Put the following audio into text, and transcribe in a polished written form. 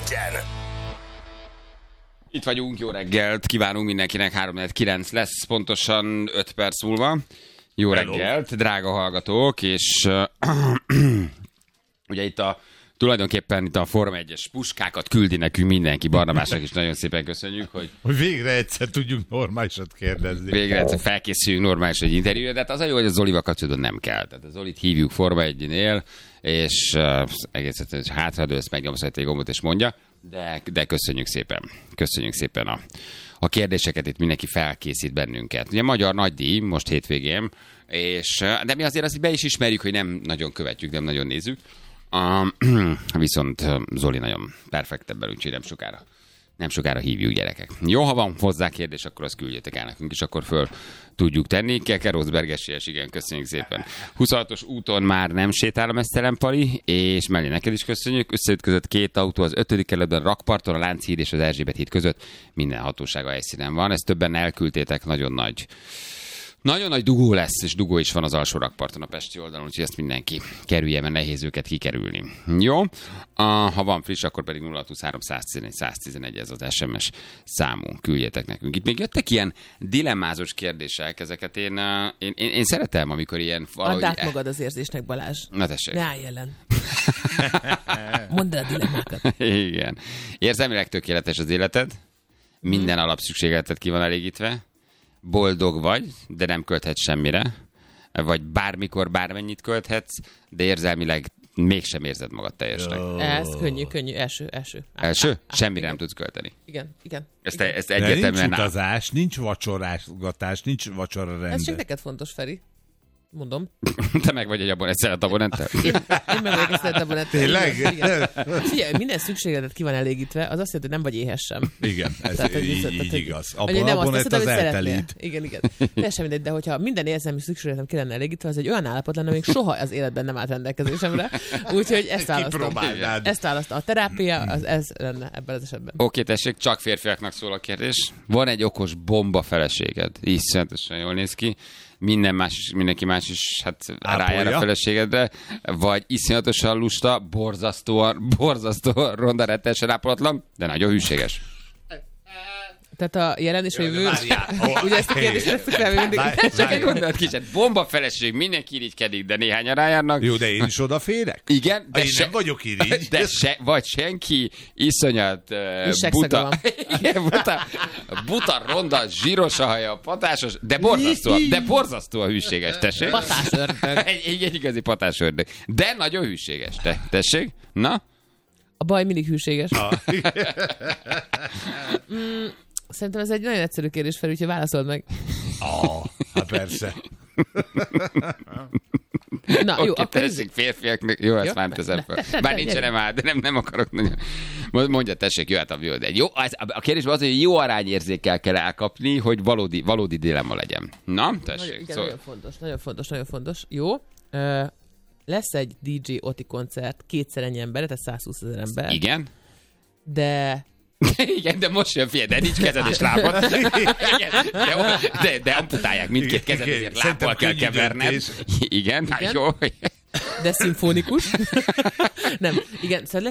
Itt vagyunk, jó reggelt, kívánunk mindenkinek, 3-9 lesz, pontosan 5 perc múlva. Jó reggelt, drága hallgatók, és ugye itt tulajdonképpen itt a Forma 1-es puskákat küldi nekünk mindenki, Barnabásnak is nagyon szépen köszönjük, hogy végre egyszer tudjunk normálisat kérdezni. Végre egyszer felkészüljünk normális egy interjúra, de hát az a jó, hogy a Zolival kapcsolatban nem kell. Tehát a Zolit hívjuk Forma 1-nél, és egész egyszerűen hátradőlsz, megnyomsz egy gombot és mondja, de köszönjük szépen. Köszönjük szépen a kérdéseket, itt mindenki felkészít bennünket. Ugye magyar nagydíj most hétvégén, de mi azért azt be is ismerjük, hogy nem nagyon követjük, nem nagyon nézzük. Viszont Zoli nagyon perfekt ebben, úgyhogy nem sokára hívjuk, gyerekek. Jó, ha van hozzá kérdés, akkor azt küldjétek el nekünk, és akkor föl tudjuk tenni. Keke Rosberg-esélyes, igen, köszönjük szépen. 26-os úton már nem sétál a mesztelen Pali, és mellé neked is köszönjük. Összeütközött két autó az 5. kerületben, Rakparton, a Lánchíd és az Erzsébet híd között. Minden hatósága helyszínen van. Ezt többen elküldtétek, nagyon nagy dugó lesz, és dugó is van az alsó rakparton a pesti oldalon, úgyhogy ezt mindenki kerülje, mert nehéz őket kikerülni. Jó? Ha van friss, akkor pedig 0623 111 111 ez az SMS számunk. Küldjetek nekünk. Itt még jöttek ilyen dilemmázós kérdések, ezeket én szeretem, amikor ilyen valahogy... Add át magad az érzésnek, Balázs. Na tessék. Ne állj ellen. Mondd el a dilemmákat. Igen. Érzelmileg tökéletes az életed, minden alapszükségleted ki van elégítve, boldog vagy, de nem költhetsz semmire, vagy bármikor bármennyit költhetsz, de érzelmileg mégsem érzed magad teljesnek. Ez könnyű. Első? Semmire nem tudsz költeni. Igen. Ezt De egyértelműen nincs utazás, nincs vacsorázgatás, nincs vacsora rend. Ez csak neked fontos, Feri. Mondom. Te meg vagy egy szeret abonenttel? Én meg vagyok egy szeret abonenttel. Tényleg? Figyelj, minden szükségletet ki van elégítve, az azt jelenti, hogy nem vagy éhesen. Igen, ez így igaz. Nem Abonent az eltelít. Igen. Teljesen mindegy, de hogyha minden érzelmi szükségletem ki lenne elégítve, az egy olyan állapot lenne, amíg soha az életben nem állt rendelkezésemre. Úgyhogy ezt választom. Ezt választom. A terápia ez lenne ebben az esetben. Oké, tessék, csak férfiaknak szól a kérdés. Van egy okos bomba feleséged. Iszonyatosan jól néz ki. Mindenki más is rájár a feleségedre, vagy iszonyatosan lusta, borzasztóan ronda, rettenesen ápolatlan, de nagyon hűséges. Tehát a jelen és a jövő. Ugye ezt a kérdést veszük fel mindig. Csak egy gondolat kicsit. Bomba feleség, mindenki irigykedik, de néhányan rájárnak. Jó, de én is odaférek? Igen, de én nem vagyok irigy. Vagy senki iszonyat buta, ronda, zsíros a haja, patásos, de borzasztóan hűséges, tessék. Patásördög. Egy igazi patásördög. De nagyon hűséges, tessék. Na? A baj mindig hűséges. Szerintem ez egy nagyon egyszerű kérdés fel, úgyhogy válaszold meg. Hát persze. Na, jó, akkor tessék, férfiaknak, jó, ezt már teszem fel. Bár nincsenem de nem akarok nagyon. Mondja, tessék, jöhet a jó. De jó, a kérdés az, hogy jó arányérzékkel kell elkapni, hogy valódi dilemma legyen. Na, tessék. Nagyon fontos. Jó. Lesz egy DJ Oti koncert, 2-szer ennyi ember, tehát 120 000 ember. Igen. Igen, de most jön, figyelj, de nincs kezed és lábad. De amputálják mindkét kezed, ezért lábbal kell keverned. Igen, jó. De szimfonikus. Nem, igen, szóval